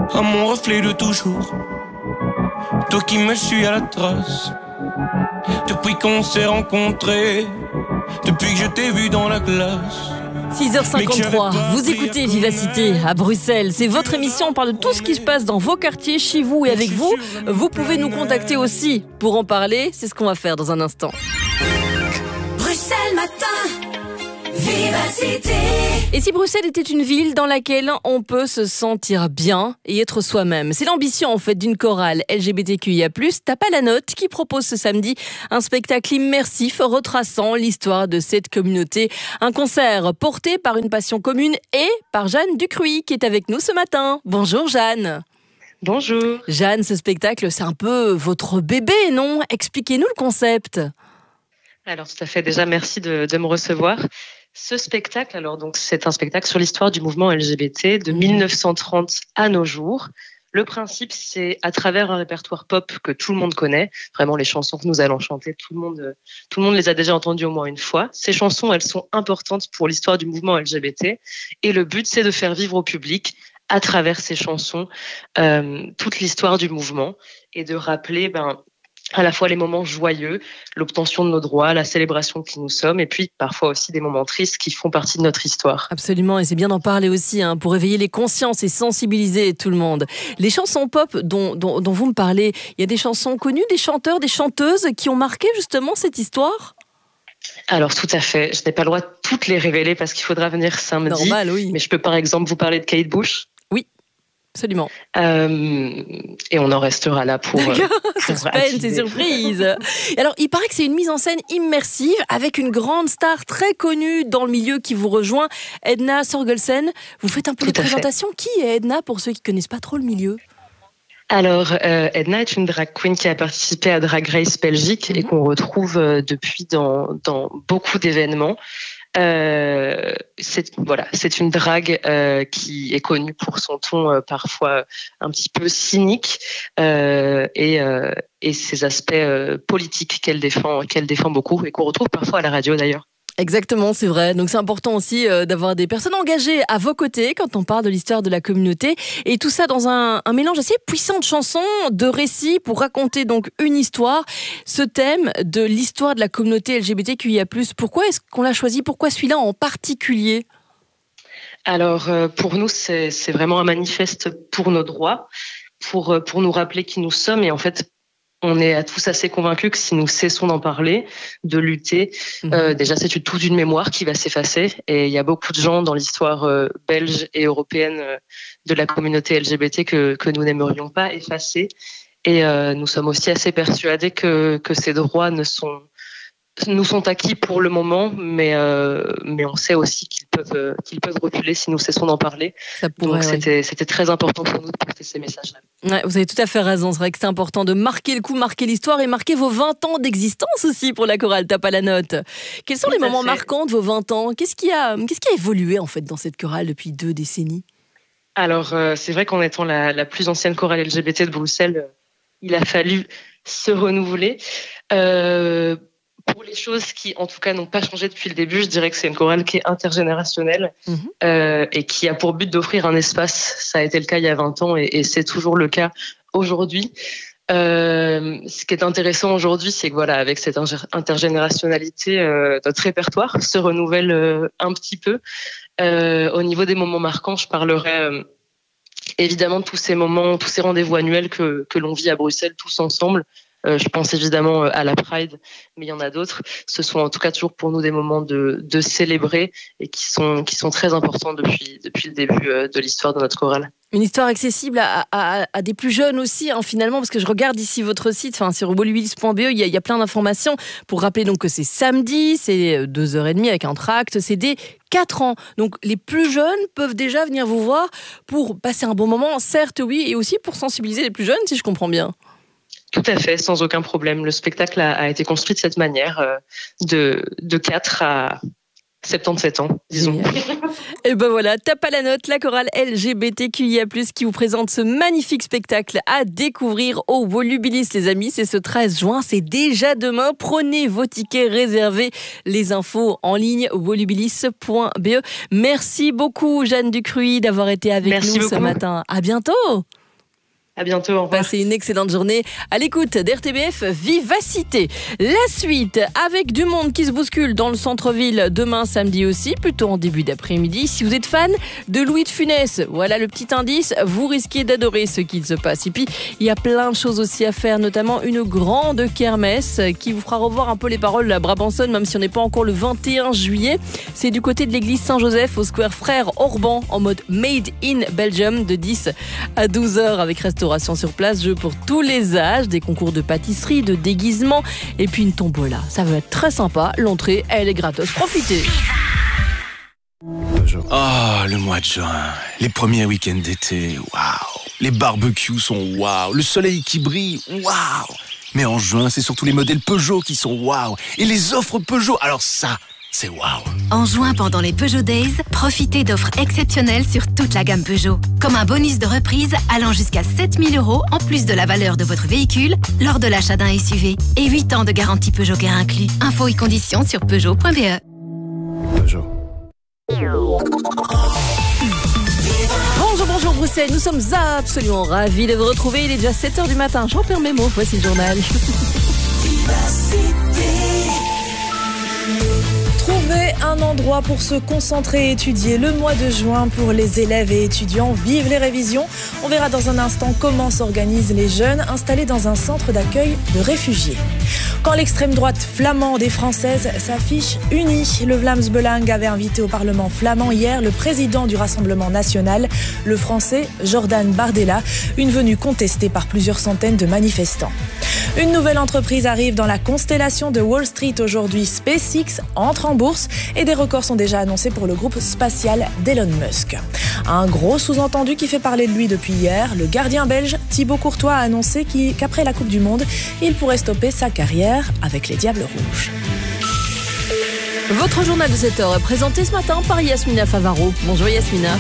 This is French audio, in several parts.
à mon reflet de toujours. Toi qui me suis à la trace, depuis qu'on s'est rencontrés, depuis que je t'ai vu dans la classe. 6h53, vous écoutez Vivacité à Bruxelles. C'est votre émission, on parle de tout ce qui se passe dans vos quartiers, chez vous et avec vous. Vous pouvez nous contacter aussi pour en parler, c'est ce qu'on va faire dans un instant. Bruxelles matin, Vivacité. Et si Bruxelles était une ville dans laquelle on peut se sentir bien et être soi-même? C'est l'ambition en fait d'une chorale LGBTQIA+, T'as pas la note, qui propose ce samedi un spectacle immersif retraçant l'histoire de cette communauté. Un concert porté par une passion commune et par Jeanne Ducruy qui est avec nous ce matin. Bonjour Jeanne. Bonjour. Jeanne, ce spectacle, c'est un peu votre bébé, non? Expliquez-nous le concept. Alors tout à fait, déjà merci de me recevoir. Ce spectacle, alors donc c'est un spectacle sur l'histoire du mouvement LGBT de 1930 à nos jours. Le principe, c'est à travers un répertoire pop que tout le monde connaît, vraiment les chansons que nous allons chanter, tout le monde les a déjà entendues au moins une fois. Ces chansons, elles sont importantes pour l'histoire du mouvement LGBT et le but, c'est de faire vivre au public à travers ces chansons toute l'histoire du mouvement et de rappeler à la fois les moments joyeux, l'obtention de nos droits, la célébration qui nous sommes, et puis parfois aussi des moments tristes qui font partie de notre histoire. Absolument, et c'est bien d'en parler aussi, pour éveiller les consciences et sensibiliser tout le monde. Les chansons pop dont vous me parlez, il y a des chansons connues, des chanteurs, des chanteuses qui ont marqué justement cette histoire ? Alors tout à fait, je n'ai pas le droit de toutes les révéler parce qu'il faudra venir samedi. Normal, oui. Mais je peux par exemple vous parler de Kate Bush. Oui. Absolument. Et on en restera là pour suspense et surprise. Alors, il paraît que c'est une mise en scène immersive avec une grande star très connue dans le milieu qui vous rejoint, Edna Sorgelsen. Vous faites un peu de présentation. Qui est Edna pour ceux qui ne connaissent pas trop le milieu? Alors, Edna est une drag queen qui a participé à Drag Race Belgique et qu'on retrouve depuis dans beaucoup d'événements. C'est une drague qui est connue pour son ton parfois un petit peu cynique et ses aspects politiques qu'elle défend beaucoup et qu'on retrouve parfois à la radio d'ailleurs. Exactement, c'est vrai. Donc c'est important aussi d'avoir des personnes engagées à vos côtés quand on parle de l'histoire de la communauté. Et tout ça dans un mélange assez puissant de chansons, de récits pour raconter donc une histoire. Ce thème de l'histoire de la communauté LGBTQIA+, pourquoi est-ce qu'on l'a choisi? Pourquoi celui-là en particulier? Alors pour nous, c'est vraiment un manifeste pour nos droits, pour nous rappeler qui nous sommes et en fait, on est tous assez convaincus que si nous cessons d'en parler, de lutter, déjà c'est toute une mémoire qui va s'effacer. Et il y a beaucoup de gens dans l'histoire belge et européenne de la communauté LGBT que nous n'aimerions pas effacer. Et nous sommes aussi assez persuadés que ces droits nous sont acquis pour le moment, mais on sait aussi qu'ils peuvent reculer si nous cessons d'en parler. Donc c'était très important pour nous de porter ces messages-là. Ouais, vous avez tout à fait raison. C'est vrai que c'est important de marquer le coup, marquer l'histoire et marquer vos 20 ans d'existence aussi pour la chorale T'as pas la note. Quels sont les moments marquants de vos 20 ans? Qu'est-ce qui a évolué en fait dans cette chorale depuis 2 décennies? Alors c'est vrai qu'en étant la plus ancienne chorale LGBT de Bruxelles, il a fallu se renouveler. Pour les choses qui, en tout cas, n'ont pas changé depuis le début, je dirais que c'est une chorale qui est intergénérationnelle et qui a pour but d'offrir un espace. Ça a été le cas il y a 20 ans et c'est toujours le cas aujourd'hui. Ce qui est intéressant aujourd'hui, c'est que voilà, avec cette intergénérationnalité, notre répertoire se renouvelle un petit peu. Au niveau des moments marquants, je parlerai évidemment de tous ces moments, tous ces rendez-vous annuels que l'on vit à Bruxelles tous ensemble. Je pense évidemment à la Pride, mais il y en a d'autres. Ce sont en tout cas toujours pour nous des moments de célébrer et qui sont très importants depuis le début de l'histoire de notre chorale. Une histoire accessible à des plus jeunes aussi, finalement, parce que je regarde ici votre site, sur ubolubilis.be, il y a plein d'informations pour rappeler donc que c'est samedi, c'est 2h30 avec un tract, c'est dès 4 ans. Donc les plus jeunes peuvent déjà venir vous voir pour passer un bon moment, certes oui, et aussi pour sensibiliser les plus jeunes, si je comprends bien. Tout à fait, sans aucun problème. Le spectacle a été construit de cette manière, de 4 77 ans, disons. Et ben voilà, tape à la note, la chorale LGBTQIA+, qui vous présente ce magnifique spectacle à découvrir au Volubilis, les amis. C'est ce 13 juin, c'est déjà demain. Prenez vos tickets, réservez les infos en ligne volubilis.be. Merci beaucoup, Jeanne Ducruy, d'avoir été avec nous ce matin. À bientôt. À bientôt, au revoir. Passez une excellente journée à l'écoute d'RTBF Vivacité. La suite, avec du monde qui se bouscule dans le centre-ville demain samedi aussi, plutôt en début d'après-midi. Si vous êtes fan de Louis de Funès, voilà le petit indice, vous risquez d'adorer ce qu'il se passe. Et puis, il y a plein de choses aussi à faire, notamment une grande kermesse qui vous fera revoir un peu les paroles de la Brabançonne, même si on n'est pas encore le 21 juillet. C'est du côté de l'église Saint-Joseph au Square Frère Orban, en mode Made in Belgium, de 10 à 12 heures avec restauration sur place, jeux pour tous les âges, des concours de pâtisserie, de déguisement et puis une tombola. Ça va être très sympa. L'entrée, elle est gratos. Profitez. Ah, le mois de juin, les premiers week-ends d'été, waouh. Les barbecues sont waouh, le soleil qui brille, waouh. Mais en juin, c'est surtout les modèles Peugeot qui sont waouh. Et les offres Peugeot, alors ça, c'est waouh. En juin, pendant les Peugeot Days, profitez d'offres exceptionnelles sur toute la gamme Peugeot. Comme un bonus de reprise allant jusqu'à 7 000 € en plus de la valeur de votre véhicule lors de l'achat d'un SUV. Et 8 ans de garantie Peugeot Care inclus. Infos et conditions sur Peugeot.be. Peugeot. Bonjour Bruxelles, nous sommes absolument ravis de vous retrouver. Il est déjà 7h du matin. J'en perds mes mots, voici le journal. Trouver un endroit pour se concentrer et étudier le mois de juin pour les élèves et étudiants. Vive les révisions. On verra dans un instant comment s'organisent les jeunes installés dans un centre d'accueil de réfugiés. Quand l'extrême droite flamande et française s'affiche unie, le Vlaams Belang avait invité au Parlement flamand hier le président du Rassemblement national, le français Jordan Bardella, une venue contestée par plusieurs centaines de manifestants. Une nouvelle entreprise arrive dans la constellation de Wall Street aujourd'hui. SpaceX entre en bourse et des records sont déjà annoncés pour le groupe spatial d'Elon Musk. Un gros sous-entendu qui fait parler de lui depuis hier. Le gardien belge Thibaut Courtois a annoncé qu'après la Coupe du Monde, il pourrait stopper sa carrière avec les Diables Rouges. Votre journal de 7h est présenté ce matin par Yasmina Favaro. Bonjour Yasmina.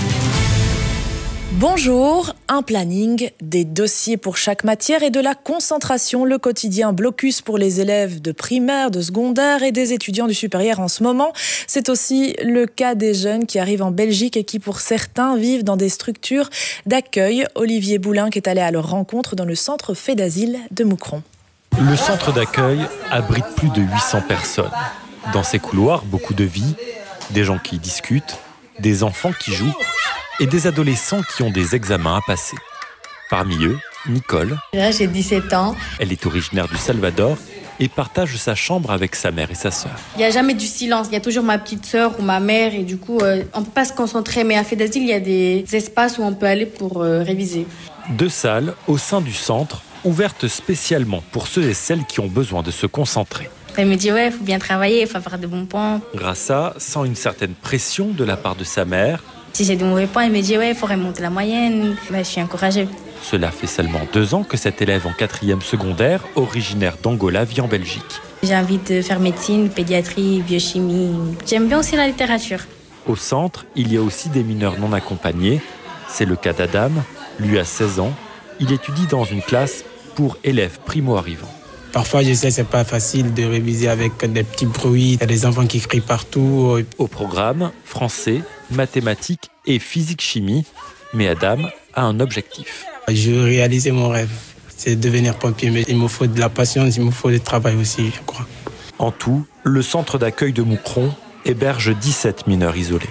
Bonjour, un planning, des dossiers pour chaque matière et de la concentration. Le quotidien blocus pour les élèves de primaire, de secondaire et des étudiants du supérieur en ce moment. C'est aussi le cas des jeunes qui arrivent en Belgique et qui pour certains vivent dans des structures d'accueil. Olivier Boulin est allé à leur rencontre dans le centre Fait d'Asile de Moucron. Le centre d'accueil abrite plus de 800 personnes. Dans ces couloirs, beaucoup de vie, des gens qui discutent, des enfants qui jouent et des adolescents qui ont des examens à passer. Parmi eux, Nicole. Là, j'ai 17 ans. Elle est originaire du Salvador et partage sa chambre avec sa mère et sa sœur. Il n'y a jamais du silence. Il y a toujours ma petite sœur ou ma mère et du coup, on ne peut pas se concentrer. Mais à Fait d'Asile, il y a des espaces où on peut aller pour réviser. 2 salles au sein du centre, ouvertes spécialement pour ceux et celles qui ont besoin de se concentrer. Elle me dit, ouais, il faut bien travailler, il faut avoir de bons points. Grâce sans une certaine pression de la part de sa mère. Si j'ai de mauvais points, elle me dit, ouais, il faut remonter la moyenne. Je suis encouragée. Cela fait seulement 2 ans que cet élève en 4e secondaire, originaire d'Angola, vit en Belgique. J'ai envie de faire médecine, pédiatrie, biochimie. J'aime bien aussi la littérature. Au centre, il y a aussi des mineurs non accompagnés. C'est le cas d'Adam. Lui a 16 ans. Il étudie dans une classe pour élèves primo-arrivants. Parfois, je sais, c'est pas facile de réviser avec des petits bruits. Il y a des enfants qui crient partout. Au programme, français, mathématiques et physique-chimie. Mais Adam a un objectif. Je veux réaliser mon rêve. C'est devenir pompier. Mais il me faut de la patience, il me faut du travail aussi, je crois. En tout, le centre d'accueil de Moucron héberge 17 mineurs isolés.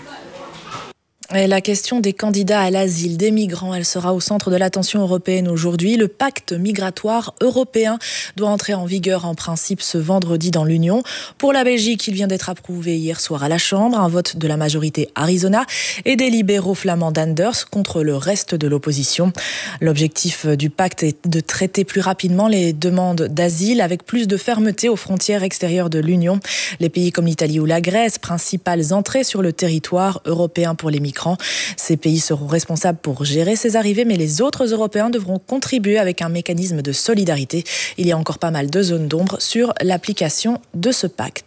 Et la question des candidats à l'asile, des migrants, elle sera au centre de l'attention européenne aujourd'hui. Le pacte migratoire européen doit entrer en vigueur en principe ce vendredi dans l'Union. Pour la Belgique, il vient d'être approuvé hier soir à la Chambre, un vote de la majorité Arizona et des libéraux flamands d'Anders contre le reste de l'opposition. L'objectif du pacte est de traiter plus rapidement les demandes d'asile avec plus de fermeté aux frontières extérieures de l'Union. Les pays comme l'Italie ou la Grèce, principales entrées sur le territoire européen pour les migrants. Ces pays seront responsables pour gérer ces arrivées, mais les autres Européens devront contribuer avec un mécanisme de solidarité. Il y a encore pas mal de zones d'ombre sur l'application de ce pacte.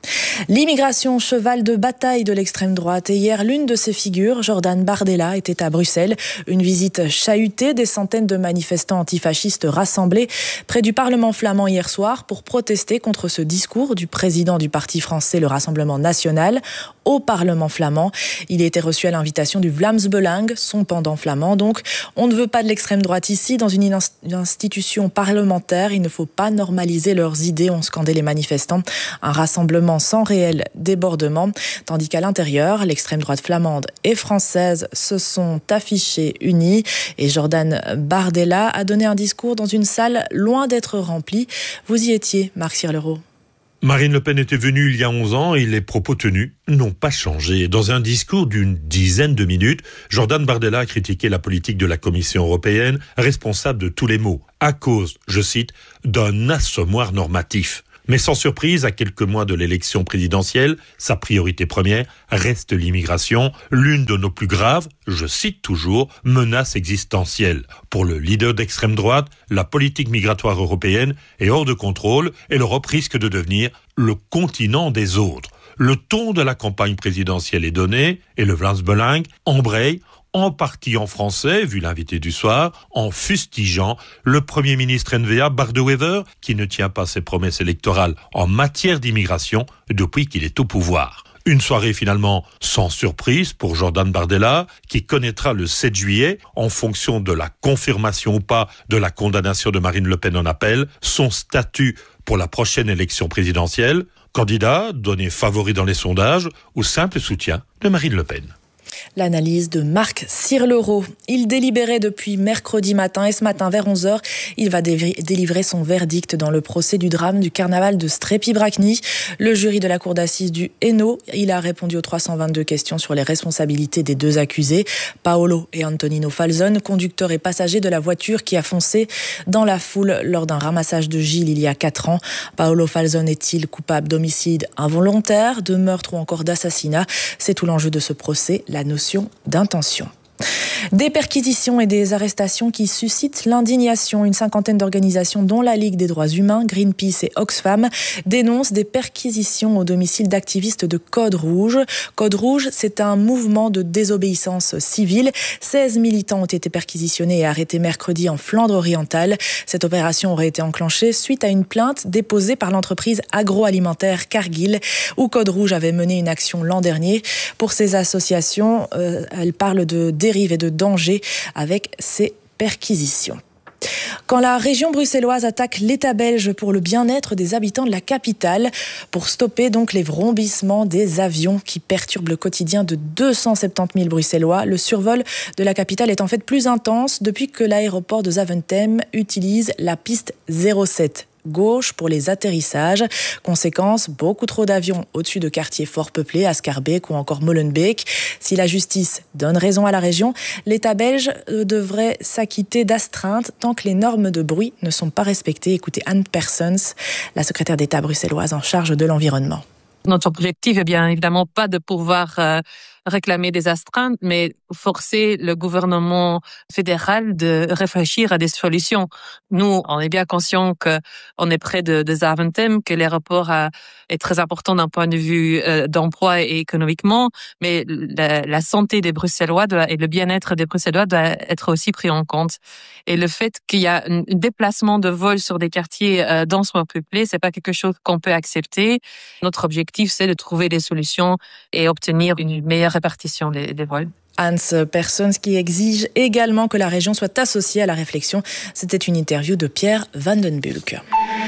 L'immigration, cheval de bataille de l'extrême droite. Et hier, l'une de ses figures, Jordan Bardella, était à Bruxelles. Une visite chahutée, des centaines de manifestants antifascistes rassemblés près du Parlement flamand hier soir pour protester contre ce discours du président du parti français, le Rassemblement national, au Parlement flamand. Il a été reçu à l'invitation du Vlaams Belang, son pendant flamand. Donc, on ne veut pas de l'extrême droite ici, dans une institution parlementaire. Il ne faut pas normaliser leurs idées, ont scandé les manifestants. Un rassemblement sans réel débordement. Tandis qu'à l'intérieur, l'extrême droite flamande et française se sont affichés unis. Et Jordan Bardella a donné un discours dans une salle loin d'être remplie. Vous y étiez, Marc Sirleroux. Marine Le Pen était venue il y a 11 ans et les propos tenus n'ont pas changé. Dans un discours d'une dizaine de minutes, Jordan Bardella a critiqué la politique de la Commission européenne, responsable de tous les maux, à cause, je cite, d'un assommoir normatif. Mais sans surprise, à quelques mois de l'élection présidentielle, sa priorité première reste l'immigration, l'une de nos plus graves, je cite toujours, menaces existentielles. Pour le leader d'extrême droite, la politique migratoire européenne est hors de contrôle et l'Europe risque de devenir le continent des autres. Le ton de la campagne présidentielle est donné et le Vlaams Belang embraye en partie en français, vu l'invité du soir, en fustigeant le Premier ministre N-VA Bart De Wever, qui ne tient pas ses promesses électorales en matière d'immigration depuis qu'il est au pouvoir. Une soirée finalement sans surprise pour Jordan Bardella, qui connaîtra le 7 juillet, en fonction de la confirmation ou pas de la condamnation de Marine Le Pen en appel, son statut pour la prochaine élection présidentielle, candidat donné favori dans les sondages ou simple soutien de Marine Le Pen. L'analyse de Marc Sirleroux. Il délibérait depuis mercredi matin et ce matin vers 11h, il va délivrer son verdict dans le procès du drame du carnaval de Strépy-Bracny. Le jury de la cour d'assises du Hainaut, il a répondu aux 322 questions sur les responsabilités des deux accusés, Paolo et Antonino Falzon, conducteur et passager de la voiture qui a foncé dans la foule lors d'un ramassage de Gilles il y a 4 ans. Paolo Falzon est-il coupable d'homicide involontaire, de meurtre ou encore d'assassinat? C'est tout l'enjeu de ce procès, la notion d'intention. Des perquisitions et des arrestations qui suscitent l'indignation. Une cinquantaine d'organisations, dont la Ligue des droits humains, Greenpeace et Oxfam, dénoncent des perquisitions au domicile d'activistes de Code Rouge. Code Rouge, c'est un mouvement de désobéissance civile. 16 militants ont été perquisitionnés et arrêtés mercredi en Flandre orientale. Cette opération aurait été enclenchée suite à une plainte déposée par l'entreprise agroalimentaire Cargill, où Code Rouge avait mené une action l'an dernier. Pour ces associations, elles parlent de dérives et de danger avec ces perquisitions. Quand la région bruxelloise attaque l'État belge pour le bien-être des habitants de la capitale, pour stopper donc les vrombissements des avions qui perturbent le quotidien de 270 000 Bruxellois, le survol de la capitale est en fait plus intense depuis que l'aéroport de Zaventem utilise la piste 07. Gauche pour les atterrissages. Conséquence, beaucoup trop d'avions au-dessus de quartiers fort peuplés, à Schaerbeek ou encore Molenbeek. Si la justice donne raison à la région, l'État belge devrait s'acquitter d'astreintes tant que les normes de bruit ne sont pas respectées. Écoutez Anne Persons, la secrétaire d'État bruxelloise en charge de l'environnement. Notre objectif est bien évidemment pas de pouvoir réclamer des astreintes, mais forcer le gouvernement fédéral de réfléchir à des solutions. Nous, on est bien conscients qu'on est près de Zaventem, que l'aéroport est très important d'un point de vue d'emploi et économiquement, mais la santé des Bruxellois et le bien-être des Bruxellois doit être aussi pris en compte. Et le fait qu'il y a un déplacement de vol sur des quartiers densément peuplés, c'est pas quelque chose qu'on peut accepter. Notre objectif, c'est de trouver des solutions et obtenir une meilleure répartition des vols. Hans Persons qui exige également que la région soit associée à la réflexion. C'était une interview de Pierre Vandenbulck.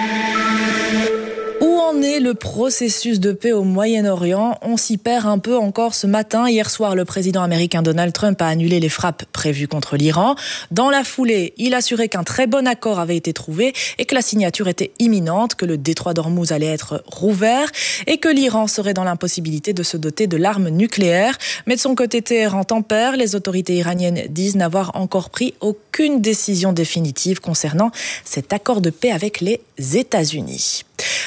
Où en est le processus de paix au Moyen-Orient? On s'y perd un peu encore ce matin. Hier soir, le président américain Donald Trump a annulé les frappes prévues contre l'Iran. Dans la foulée, il assurait qu'un très bon accord avait été trouvé et que la signature était imminente, que le détroit d'Ormuz allait être rouvert et que l'Iran serait dans l'impossibilité de se doter de l'arme nucléaire. Mais de son côté, Téhéran tempère. Les autorités iraniennes disent n'avoir encore pris aucune décision définitive concernant cet accord de paix avec les États-Unis.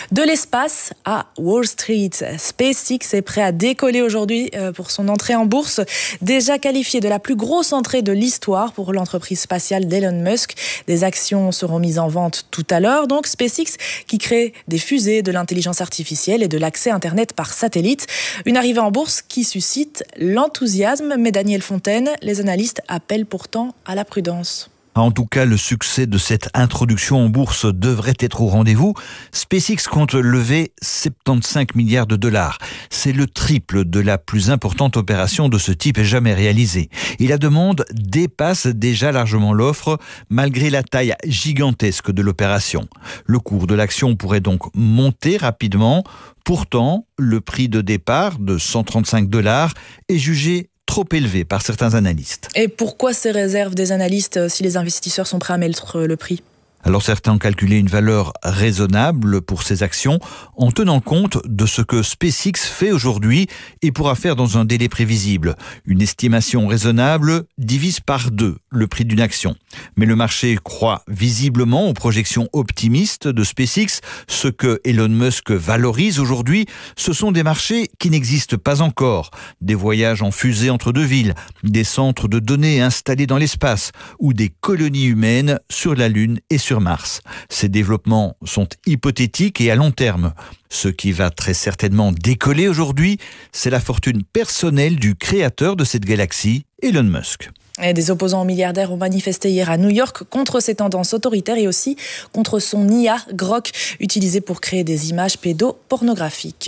De l'espace à Wall Street, SpaceX est prêt à décoller aujourd'hui pour son entrée en bourse. Déjà qualifié de la plus grosse entrée de l'histoire pour l'entreprise spatiale d'Elon Musk. Des actions seront mises en vente tout à l'heure. Donc SpaceX qui crée des fusées, de l'intelligence artificielle et de l'accès Internet par satellite. Une arrivée en bourse qui suscite l'enthousiasme. Mais Daniel Fontaine, les analystes appellent pourtant à la prudence. En tout cas, le succès de cette introduction en bourse devrait être au rendez-vous. SpaceX compte lever 75 milliards de dollars. C'est le triple de la plus importante opération de ce type jamais réalisée. Et la demande dépasse déjà largement l'offre, malgré la taille gigantesque de l'opération. Le cours de l'action pourrait donc monter rapidement. Pourtant, le prix de départ de 135 $ est jugé trop élevé par certains analystes. Et pourquoi ces réserves des analystes si les investisseurs sont prêts à mettre le prix ? Alors certains ont calculé une valeur raisonnable pour ces actions en tenant compte de ce que SpaceX fait aujourd'hui et pourra faire dans un délai prévisible. Une estimation raisonnable divise par 2 le prix d'une action. Mais le marché croit visiblement aux projections optimistes de SpaceX. Ce que Elon Musk valorise aujourd'hui, ce sont des marchés qui n'existent pas encore. Des voyages en fusée entre deux villes, des centres de données installés dans l'espace ou des colonies humaines sur la Lune et sur Mars. Ces développements sont hypothétiques et à long terme. Ce qui va très certainement décoller aujourd'hui, c'est la fortune personnelle du créateur de cette galaxie, Elon Musk. Et des opposants milliardaires ont manifesté hier à New York contre ses tendances autoritaires et aussi contre son IA Grok, utilisé pour créer des images pédopornographiques.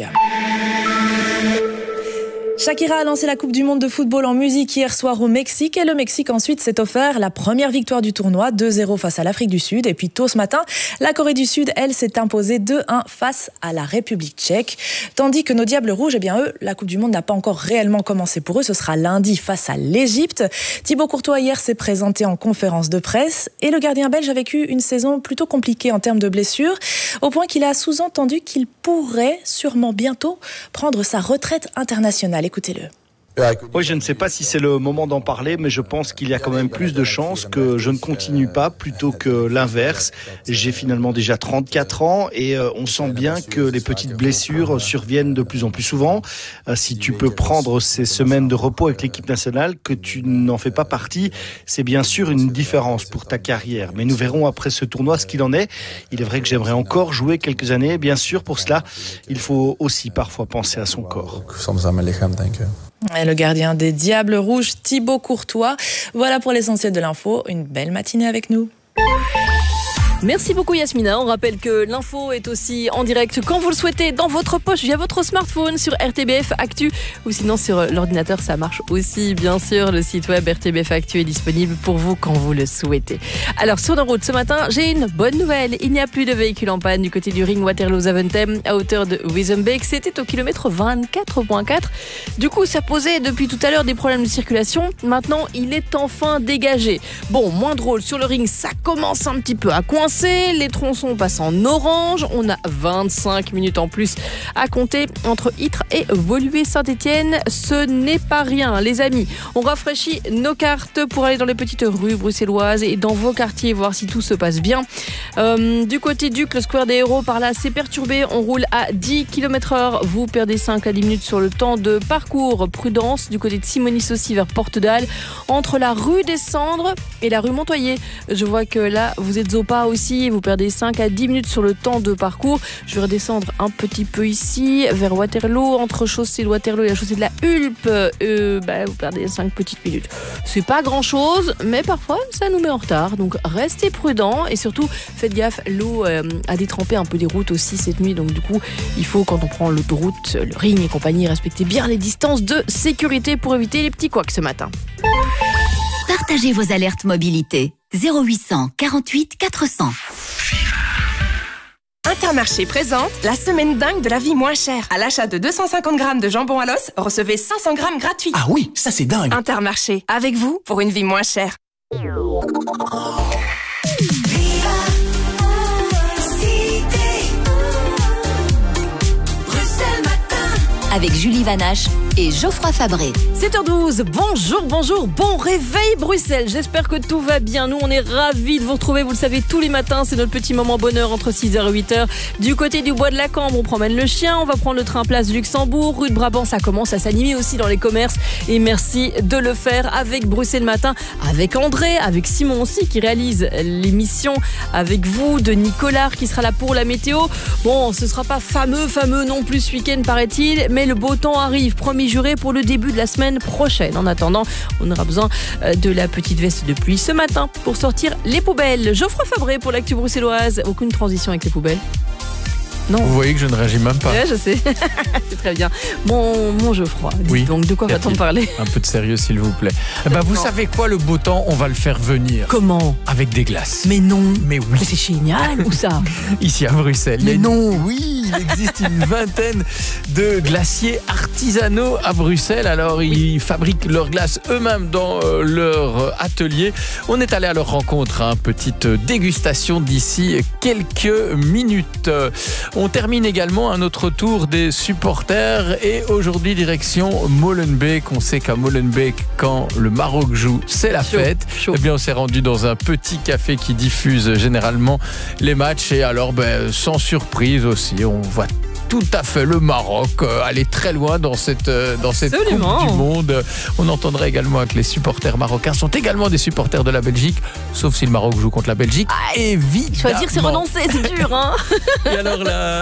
Shakira a lancé la Coupe du Monde de football en musique hier soir au Mexique et le Mexique ensuite s'est offert la première victoire du tournoi, 2-0 face à l'Afrique du Sud. Et puis tôt ce matin, la Corée du Sud, elle, s'est imposée 2-1 face à la République tchèque. Tandis que nos Diables Rouges, eh bien eux, la Coupe du Monde n'a pas encore réellement commencé pour eux. Ce sera lundi face à l'Égypte. Thibaut Courtois hier s'est présenté en conférence de presse et le gardien belge a vécu une saison plutôt compliquée en termes de blessures, au point qu'il a sous-entendu qu'il pourrait sûrement bientôt prendre sa retraite internationale. Écoutez-le. Oui, je ne sais pas si c'est le moment d'en parler, mais je pense qu'il y a quand même plus de chances que je ne continue pas plutôt que l'inverse. J'ai finalement déjà 34 ans et on sent bien que les petites blessures surviennent de plus en plus souvent. Si tu peux prendre ces semaines de repos avec l'équipe nationale, que tu n'en fais pas partie, c'est bien sûr une différence pour ta carrière. Mais nous verrons après ce tournoi ce qu'il en est. Il est vrai que j'aimerais encore jouer quelques années. Bien sûr, pour cela, il faut aussi parfois penser à son corps. Et le gardien des Diables Rouges, Thibaut Courtois. Voilà pour l'essentiel de l'info. Une belle matinée avec nous. Merci beaucoup Yasmina. On rappelle que l'info est aussi en direct quand vous le souhaitez dans votre poche via votre smartphone sur RTBF Actu ou sinon sur l'ordinateur, ça marche aussi bien sûr. Le site web RTBF Actu est disponible pour vous quand vous le souhaitez. Alors sur la route ce matin, j'ai une bonne nouvelle. Il n'y a plus de véhicules en panne du côté du ring Waterloo-Zaventem à hauteur de Wezenbeek. C'était au kilomètre 24.4. Du coup, ça posait depuis tout à l'heure des problèmes de circulation. Maintenant, il est enfin dégagé. Bon, moins drôle, sur le ring, ça commence un petit peu à coincer. Les tronçons passent en orange. On a 25 minutes en plus à compter entre Ytre et Woluwe-Saint-Étienne. Ce n'est pas rien, les amis. On rafraîchit nos cartes pour aller dans les petites rues bruxelloises et dans vos quartiers, voir si tout se passe bien. Du côté d'Uc, le square des Héros, par là, c'est perturbé. On roule à 10 km/h. Vous perdez 5 à 10 minutes sur le temps de parcours. Prudence du côté de Simonis aussi vers Porte-Dalle, entre la rue des Cendres et la rue Montoyer. Je vois que là, vous êtes au pas aussi. Vous perdez 5 à 10 minutes sur le temps de parcours. Je vais redescendre un petit peu ici, vers Waterloo, entre chaussée de Waterloo et la chaussée de la Hulpe. Vous perdez 5 petites minutes. C'est pas grand chose, mais parfois ça nous met en retard. Donc restez prudents et surtout faites gaffe. L'eau a détrempé un peu des routes aussi cette nuit. Donc du coup, il faut quand on prend l'autoroute, le ring et compagnie, respecter bien les distances de sécurité pour éviter les petits couacs ce matin. Partagez vos alertes mobilité. 0800 48 400. Intermarché présente la semaine dingue de la vie moins chère. À l'achat de 250 grammes de jambon à l'os, recevez 500 grammes gratuits. Ah oui, ça c'est dingue. Intermarché, avec vous pour une vie moins chère. Avec Julie Vanache et Geoffroy Fabré. 7h12, bonjour, bon réveil Bruxelles. J'espère que tout va bien. Nous, on est ravis de vous retrouver. Vous le savez, tous les matins, c'est notre petit moment bonheur entre 6h et 8h. Du côté du bois de la Cambre, on promène le chien. On va prendre le train place Luxembourg. Rue de Brabant, ça commence à s'animer aussi dans les commerces. Et merci de le faire avec Bruxelles Matin, avec André, avec Simon aussi qui réalise l'émission, avec vous, de Nicolas qui sera là pour la météo. Bon, ce sera pas fameux non plus ce week-end paraît-il, mais le beau temps arrive, promis juré pour le début de la semaine prochaine. En attendant, on aura besoin de la petite veste de pluie ce matin pour sortir les poubelles. Geoffroy Fabré pour l'actu bruxelloise. Aucune transition avec les poubelles? Non. Vous voyez que je ne réagis même pas. Ouais, je sais. C'est très bien. Mon Geoffroy, dites donc, de quoi va-t-on parler? Un peu de sérieux, s'il vous plaît. Vous savez quoi, le beau temps, on va le faire venir. Comment? Avec des glaces. Mais non. Mais oui. Mais c'est génial, où ça? Ici à Bruxelles. Mais non. Oui, il existe une vingtaine de glaciers artisanaux à Bruxelles. Alors, ils fabriquent leurs glaces eux-mêmes dans leur atelier. On est allé à leur rencontre, petite dégustation d'ici quelques minutes. On termine également à notre tour des supporters et aujourd'hui direction Molenbeek. On sait qu'à Molenbeek, quand le Maroc joue, c'est la fête. Eh bien, on s'est rendu dans un petit café qui diffuse généralement les matchs et alors, sans surprise aussi, on voit tout à fait le Maroc aller très loin dans cette Coupe du Monde. On entendra également que les supporters marocains sont également des supporters de la Belgique, sauf si le Maroc joue contre la Belgique. Évidemment. Choisir, c'est renoncer, c'est dur. Et alors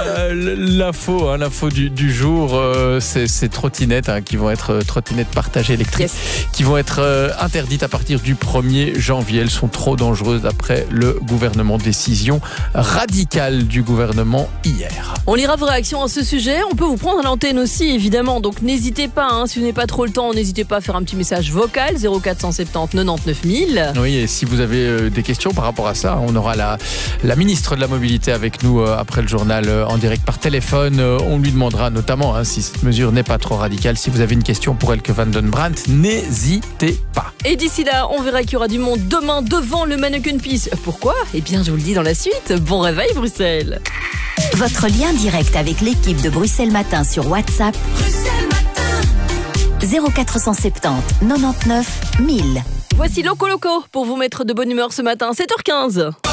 l'info du jour, c'est trottinettes qui vont être trottinettes partagées électriques, qui vont être interdites à partir du 1er janvier. Elles sont trop dangereuses d'après le gouvernement. Décision radicale du gouvernement hier. On lira vos réactions à ce sujet. On peut vous prendre à l'antenne aussi, évidemment. Donc n'hésitez pas, si vous n'avez pas trop le temps, n'hésitez pas à faire un petit message vocal 0470 99 000. Oui, et si vous avez des questions par rapport à ça, on aura la ministre de la Mobilité avec nous après le journal en direct par téléphone. On lui demandera notamment si cette mesure n'est pas trop radicale. Si vous avez une question pour Elke van den Brandt, n'hésitez pas. Et d'ici là, on verra qu'il y aura du monde demain devant le Mannequin Peace. Pourquoi? Eh bien, je vous le dis dans la suite. Bon réveil, Bruxelles. Votre lien direct avec l'équipe de Bruxelles Matin sur WhatsApp. Bruxelles Matin. 0470 99 1000. Voici Loco Loco pour vous mettre de bonne humeur ce matin, 7h15.